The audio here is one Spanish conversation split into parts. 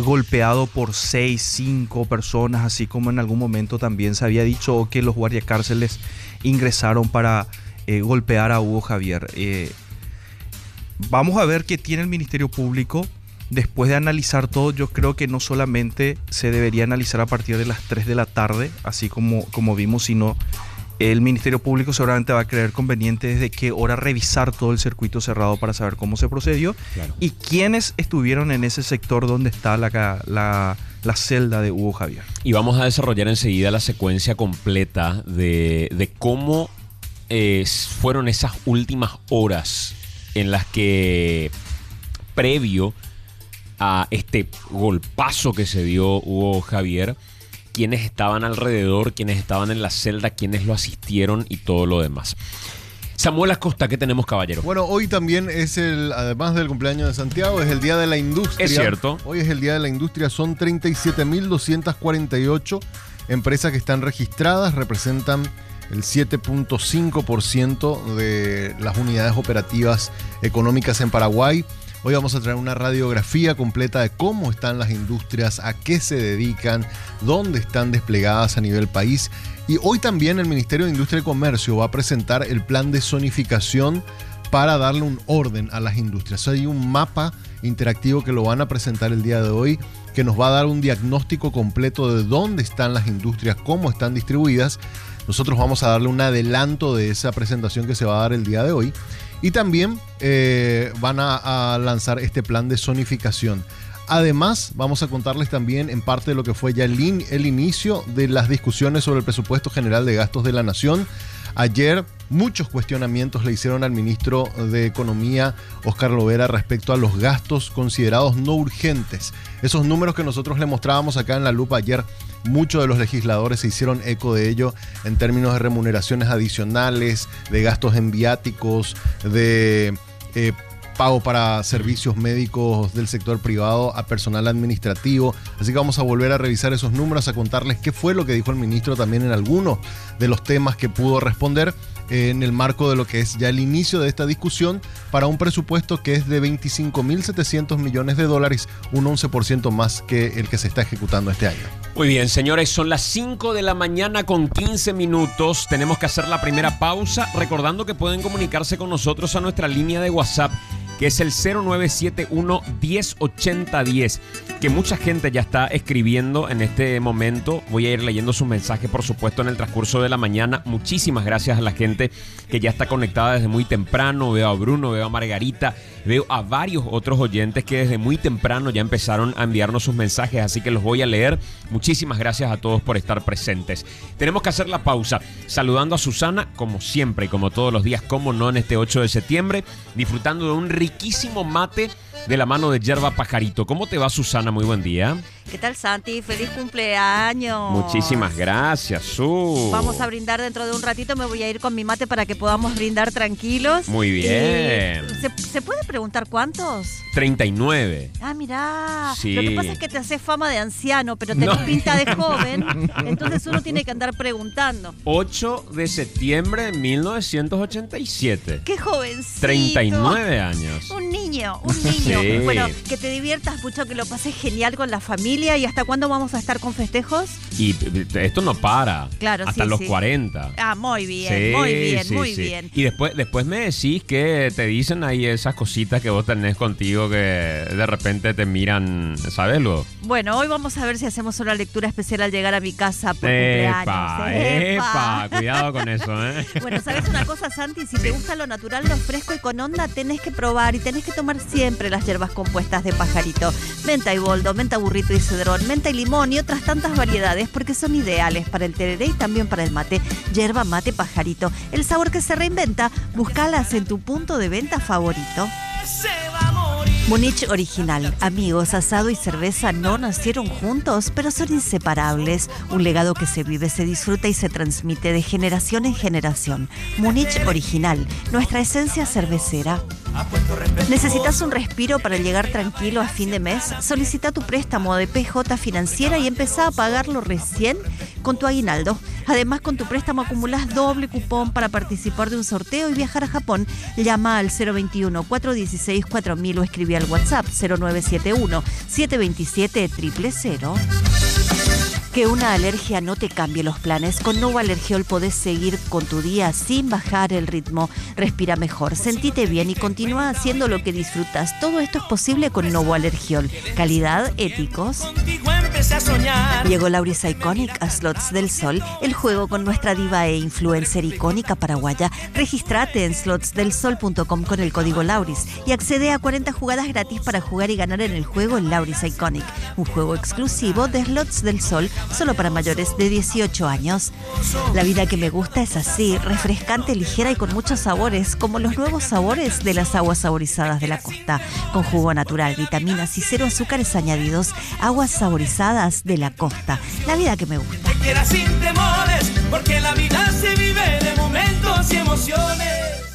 golpeado por 6, 5 personas, así como en algún momento también se había dicho, o que los guardiacárceles ingresaron para golpear a Hugo Javier. Vamos a ver qué tiene el Ministerio Público. Después de analizar todo, yo creo que no solamente se debería analizar a partir de las 3 de la tarde, así como vimos, sino el Ministerio Público seguramente va a creer conveniente desde qué hora revisar todo el circuito cerrado para saber cómo se procedió, claro, y quiénes estuvieron en ese sector donde está la celda de Hugo Javier. Y vamos a desarrollar enseguida la secuencia completa de cómo fueron esas últimas horas en las que, previo a este golpazo que se dio Hugo Javier, quienes estaban alrededor, quienes estaban en la celda, quienes lo asistieron y todo lo demás. Samuel Acosta, ¿qué tenemos, caballero? Bueno, hoy también es además del cumpleaños de Santiago, es el Día de la Industria. Es cierto. Hoy es el Día de la Industria, son 37.248 empresas que están registradas, representan el 7.5% de las unidades operativas económicas en Paraguay. Hoy vamos a traer una radiografía completa de cómo están las industrias, a qué se dedican, dónde están desplegadas a nivel país. Y hoy también el Ministerio de Industria y Comercio va a presentar el plan de zonificación para darle un orden a las industrias. Hay un mapa interactivo que lo van a presentar el día de hoy, que nos va a dar un diagnóstico completo de dónde están las industrias, cómo están distribuidas. Nosotros vamos a darle un adelanto de esa presentación que se va a dar el día de hoy. Y también van a lanzar este plan de zonificación. Además, vamos a contarles también en parte de lo que fue ya el inicio de las discusiones sobre el presupuesto general de gastos de la Nación. Ayer muchos cuestionamientos le hicieron al ministro de Economía, Óscar Lovera, respecto a los gastos considerados no urgentes. Esos números que nosotros le mostrábamos acá en la lupa ayer, muchos de los legisladores se hicieron eco de ello en términos de remuneraciones adicionales, de gastos en viáticos, de pago para servicios médicos del sector privado a personal administrativo. Así que vamos a volver a revisar esos números, a contarles qué fue lo que dijo el ministro también en algunos de los temas que pudo responder en el marco de lo que es ya el inicio de esta discusión para un presupuesto que es de 25.700 millones de dólares, un 11% más que el que se está ejecutando este año. Muy bien, señores, son las 5 de la mañana con 15 minutos. Tenemos que hacer la primera pausa, recordando que pueden comunicarse con nosotros a nuestra línea de WhatsApp, que es el 0971 108010, que mucha gente ya está escribiendo en este momento. Voy a ir leyendo sus mensajes, por supuesto, en el transcurso de la mañana. Muchísimas gracias a la gente que ya está conectada desde muy temprano. Veo a Bruno, veo a Margarita, veo a varios otros oyentes que desde muy temprano ya empezaron a enviarnos sus mensajes, así que los voy a leer. Muchísimas gracias a todos por estar presentes. Tenemos que hacer la pausa, saludando a Susana, como siempre y como todos los días, como no, en este 8 de septiembre, disfrutando de un riquísimo mate de la mano de Yerba Pajarito. ¿Cómo te va, Susana? Muy buen día. ¿Qué tal, Santi? ¡Feliz cumpleaños! Muchísimas gracias, Su. Vamos a brindar dentro de un ratito. Me voy a ir con mi mate para que podamos brindar tranquilos. Muy bien. ¿Se puede preguntar cuántos? 39. Ah, mirá. Sí. Lo que pasa es que te hace fama de anciano, pero tenés pinta de joven. Entonces uno tiene que andar preguntando. 8 de septiembre de 1987. ¡Qué jovencito! 39 años. Un niño, un niño. Sí. Bueno, que te diviertas mucho, que lo pases genial con la familia. ¿Y hasta cuándo vamos a estar con festejos? Y esto no para. Claro, hasta sí, los sí. 40. Ah, muy bien, Sí, muy bien, sí, muy sí. bien. Y después me decís que te dicen ahí esas cositas que vos tenés contigo que de repente te miran, ¿sabes lo? Bueno, hoy vamos a ver si hacemos una lectura especial al llegar a mi casa por Epa, cumpleaños. cuidado con eso, ¿eh? Bueno, ¿sabes una cosa, Santi? Si te gusta lo natural, lo fresco y con onda, tenés que probar y tenés que tomar siempre las hierbas compuestas de Pajarito. Menta y boldo, menta burrito y cedrón, menta y limón y otras tantas variedades porque son ideales para el tereré y también para el mate. Yerba mate Pajarito, el sabor que se reinventa. Búscalas en tu punto de venta favorito. Munich Original. Amigos, asado y cerveza no nacieron juntos, pero son inseparables. Un legado que se vive, se disfruta y se transmite de generación en generación. Munich Original, nuestra esencia cervecera. ¿Necesitas un respiro para llegar tranquilo a fin de mes? Solicita tu préstamo de PJ Financiera y empezá a pagarlo recién con tu aguinaldo. Además, con tu préstamo acumulás doble cupón para participar de un sorteo y viajar a Japón. Llama al 021-416-4000 o escribí al WhatsApp 0971-727-000. Que una alergia no te cambie los planes. Con Novo Alergiol podés seguir con tu día sin bajar el ritmo. Respira mejor, sentite bien y continúa haciendo lo que disfrutas. Todo esto es posible con Novo Alergiol. Calidad, éticos. Llegó Lauris Iconic a Slots del Sol, el juego con nuestra diva e influencer icónica paraguaya. Regístrate en slotsdelsol.com con el código Lauris y accede a 40 jugadas gratis para jugar y ganar en el juego Lauris Iconic, un juego exclusivo de Slots del Sol, solo para mayores de 18 años. La vida que me gusta es así, refrescante, ligera y con muchos sabores, como los nuevos sabores de las aguas saborizadas de la costa, con jugo natural, vitaminas y 0 azúcares añadidos. Aguas saborizadas de la costa. La vida que me gusta. Te quieras sin temores, porque la vida se vive de momentos y emociones.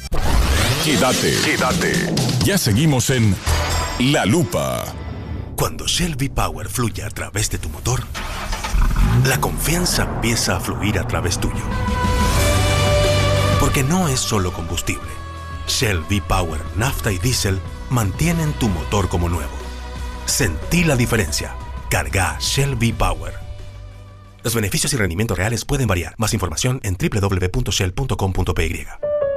Quédate. Ya seguimos en La Lupa. Cuando Shell V-Power fluye a través de tu motor, la confianza empieza a fluir a través tuyo. Porque no es solo combustible. Shell V-Power, nafta y diésel mantienen tu motor como nuevo. Sentí la diferencia. Carga Shell V-Power. Los beneficios y rendimientos reales pueden variar. Más información en www.shell.com.py.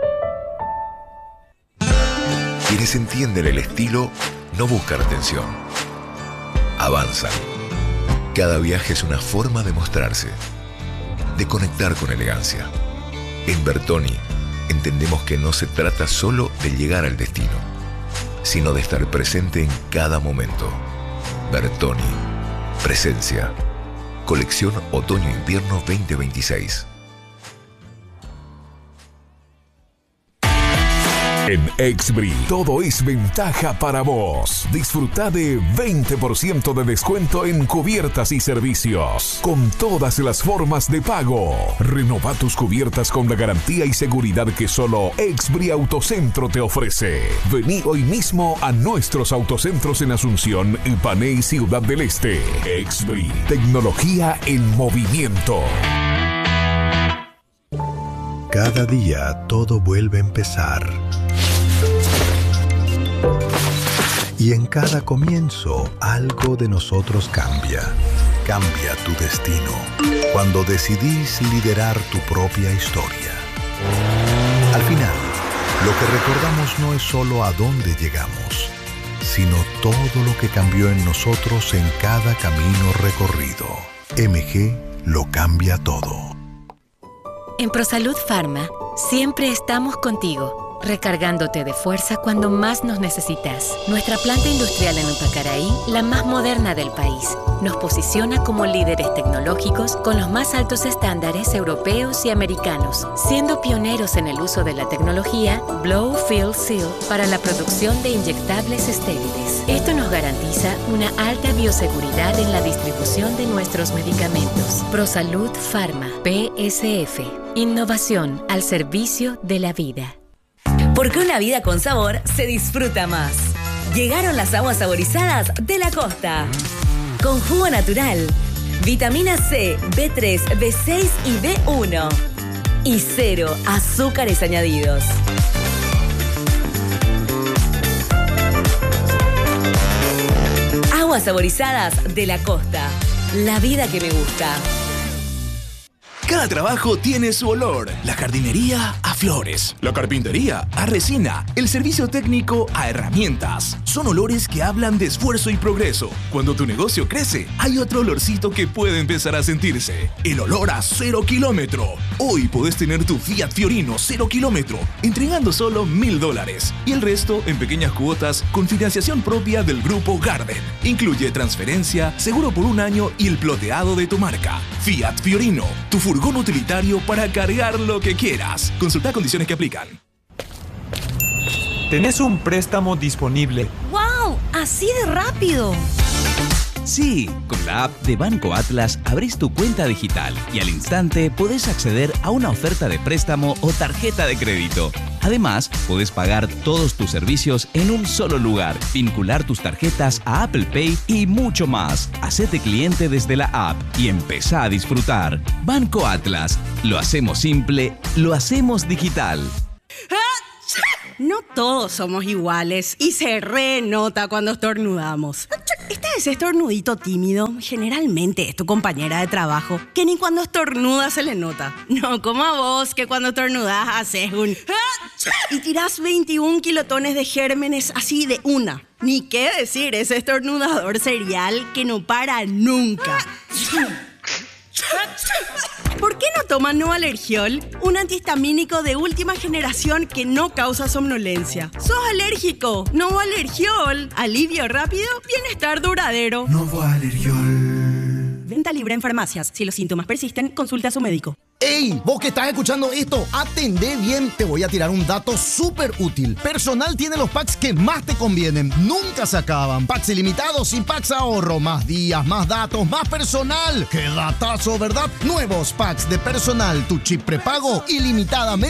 Quienes entienden el estilo no buscan atención. Avanzan. Cada viaje es una forma de mostrarse, de conectar con elegancia. En Bertoni entendemos que no se trata solo de llegar al destino, sino de estar presente en cada momento. Bertoni. Presencia. Colección Otoño-Invierno 2026. En Exbri, todo es ventaja para vos. Disfruta de 20% de descuento en cubiertas y servicios, con todas las formas de pago. Renova tus cubiertas con la garantía y seguridad que solo Exbri Autocentro te ofrece. Vení hoy mismo a nuestros autocentros en Asunción, Ipané y Ciudad del Este. Exbri, tecnología en movimiento. Cada día todo vuelve a empezar. Y en cada comienzo, algo de nosotros cambia. Cambia tu destino. Cuando decidís liderar tu propia historia. Al final, lo que recordamos no es solo a dónde llegamos, sino todo lo que cambió en nosotros en cada camino recorrido. MG lo cambia todo. En ProSalud Pharma, siempre estamos contigo, recargándote de fuerza cuando más nos necesitas. Nuestra planta industrial en Upacaraí, la más moderna del país, nos posiciona como líderes tecnológicos con los más altos estándares europeos y americanos, siendo pioneros en el uso de la tecnología Blow Fill Seal para la producción de inyectables estériles. Esto nos garantiza una alta bioseguridad en la distribución de nuestros medicamentos. ProSalud Pharma, PSF. Innovación al servicio de la vida. Porque una vida con sabor se disfruta más. Llegaron las aguas saborizadas de la costa. Con jugo natural, vitamina C, B3, B6 y B1. Y 0 azúcares añadidos. Aguas saborizadas de la costa. La vida que me gusta. Cada trabajo tiene su olor. La jardinería a flores, la carpintería a resina, el servicio técnico a herramientas. Son olores que hablan de esfuerzo y progreso. Cuando tu negocio crece, hay otro olorcito que puede empezar a sentirse. El olor a 0 kilómetro. Hoy podés tener tu Fiat Fiorino 0 kilómetro, entregando solo $1,000. Y el resto en pequeñas cuotas con financiación propia del Grupo Garden. Incluye transferencia, seguro por 1 año y el ploteado de tu marca. Fiat Fiorino, tu furgón utilitario para cargar lo que quieras. Consulta condiciones que aplican. Tenés un préstamo disponible. ¡Wow! ¡Así de rápido! Sí, con la app de Banco Atlas abrís tu cuenta digital y al instante podés acceder a una oferta de préstamo o tarjeta de crédito. Además, podés pagar todos tus servicios en un solo lugar, vincular tus tarjetas a Apple Pay y mucho más. Hacete cliente desde la app y empezá a disfrutar. Banco Atlas. Lo hacemos simple, lo hacemos digital. No todos somos iguales y se renota cuando estornudamos. Este es estornudito tímido, generalmente es tu compañera de trabajo, que ni cuando estornuda se le nota. No como a vos, que cuando estornudás haces un... y tirás 21 kilotones de gérmenes así de una. Ni qué decir, ese estornudador serial que no para nunca. ¿Por qué no toman Novalergiol? Un antihistamínico de última generación que no causa somnolencia. ¿Sos alérgico? Novalergiol. Alivio rápido, bienestar duradero. Novalergiol. Venta libre en farmacias. Si los síntomas persisten, consulta a su médico. ¡Ey! Vos que estás escuchando esto, atendé bien. Te voy a tirar un dato súper útil. Personal tiene los packs que más te convienen. Nunca se acaban. Packs ilimitados y packs ahorro. Más días, más datos, más personal. ¡Qué datazo, verdad! Nuevos packs de Personal. Tu chip prepago ilimitadamente